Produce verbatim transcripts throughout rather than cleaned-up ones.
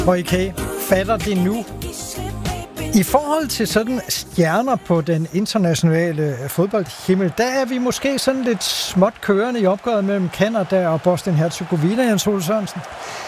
Og I kan fatter det nu. I forhold til sådan stjerner på den internationale fodboldhimmel, der er vi måske sådan lidt småt kørende i opgøret mellem Canada og Bosnien-Herzegovina, Jens Ole Sørensen.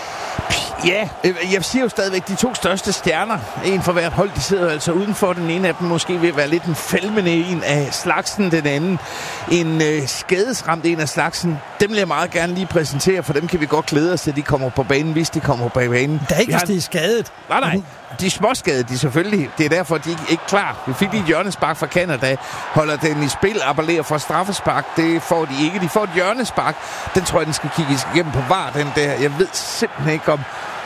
Ja, jeg siger jo stadigvæk, de to største stjerner, en for hvert hold, de sidder altså udenfor. Den ene af dem måske vil være lidt en fælmende en af slagsen, den anden en øh, skadesramt en af slagsen. Dem vil jeg meget gerne lige præsentere, for dem kan vi godt glæde os til, at de kommer på banen, hvis de kommer på banen. Det er ikke, hvis de er skadet. Nej, nej. De er småskadede, de selvfølgelig. Det er derfor, de ikke er klar. Vi fik lige et hjørnespark fra Canada. Holder den i spil, appellerer for straffespark. Det får de ikke. De får et hjørnespark. Den tror jeg, den skal kigges igennem på var, den der. Jeg ved simpelthen ikke om...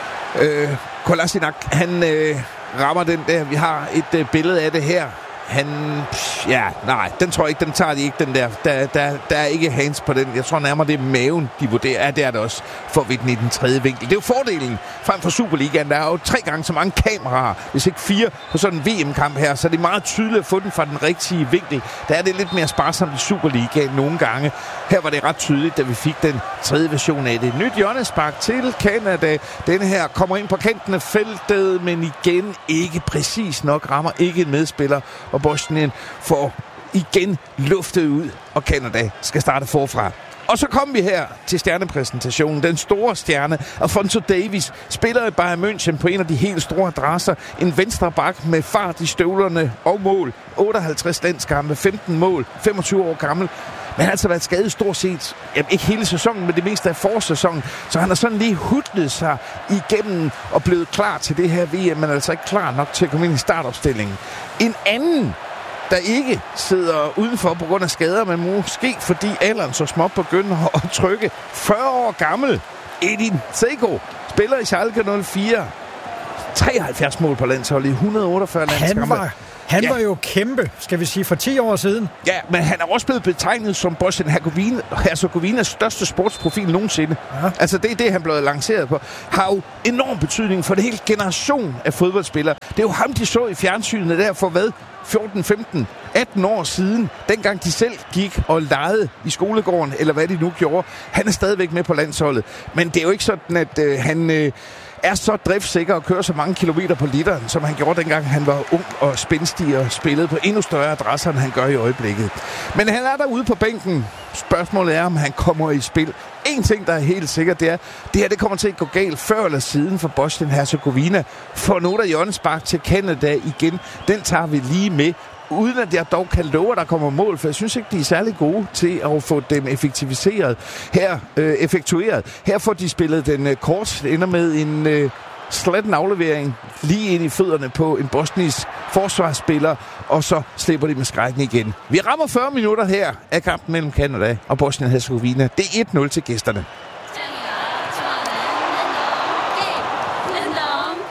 Øh, Kolasinac, han øh, rammer den der. Vi har et øh, billede af det her. Han... Ja, nej, den tror jeg ikke, den tager de ikke, den der. Der, der, der er ikke hands på den. Jeg tror nærmere, det er maven, de vurderer. Ja, det er det også. Får vi den i den tredje vinkel. Det er jo fordelen frem for Superligaen. Der er jo tre gange så mange kameraer, hvis ikke fire, på sådan en V M-kamp her. Så det er meget tydeligt at få den fra den rigtige vinkel. Der er det lidt mere sparsomt i Superligaen nogle gange. Her var det ret tydeligt, da vi fik den tredje version af det. Nyt hjørnespark til Canada. Denne her kommer ind på kanten af feltet, men igen ikke præcis nok. Rammer ikke en medspiller. Og Bosnien får igen luftet ud, og Canada skal starte forfra. Og så kom vi her til stjernepræsentationen. Den store stjerne, Alphonso Davies, spiller i Bayern München på en af de helt store adresser. En venstre bak med fart i støvlerne og mål. otteoghalvtreds landskampe, femten mål, femogtyve år gammel. Men han har altså været skadet stort set, jamen ikke hele sæsonen, men det meste af forsæsonen. Så han har sådan lige hudlet sig igennem og blevet klar til det her V M, men altså ikke klar nok til at komme ind i startopstillingen. En anden, der ikke sidder udenfor på grund af skader, men måske fordi alderen så småt begynder at trykke. fyrre år gammel, Edin Dzeko, spiller i Schalke nul fire. treoghalvfjerds mål på landsholdet i et hundrede og otteogfyrre landskampe. Han var, han ja. var jo kæmpe, skal vi sige, for ti år siden. Ja, men han er også blevet betegnet som Bosnien-Herzegovinas største sportsprofil nogensinde. Ja. Altså det er det, han blev lanceret på. Har jo enorm betydning for det hele generation af fodboldspillere. Det er jo ham, de så i fjernsynet der for hvad? fjorten, femten, atten år siden, dengang de selv gik og legede i skolegården, eller hvad de nu gjorde. Han er stadigvæk med på landsholdet. Men det er jo ikke sådan, at øh, han øh, er så driftsikker og kører så mange kilometer på literen, som han gjorde dengang han var ung og spændstig og spillede på endnu større adresser, end han gør i øjeblikket. Men han er derude på bænken. Spørgsmålet er, om han kommer i spil. En ting, der er helt sikkert, det er, det her det kommer til at gå galt før eller siden for Bosnien-Herzegovina. For noget af hjørnespark til Canada igen, den tager vi lige med. Uden at jeg dog kan love, at der kommer mål, for jeg synes ikke, de er særlig gode til at få dem effektiviseret. Her, øh, effektueret. Her får de spillet den øh, kort. Det ender med en øh, slatten aflevering lige ind i fødderne på en bosnisk forsvarsspiller, og så slipper de med skrækken igen. Vi rammer fyrre minutter her af kampen mellem Canada og Bosnien-Herzegovina. Det er et nul til gæsterne.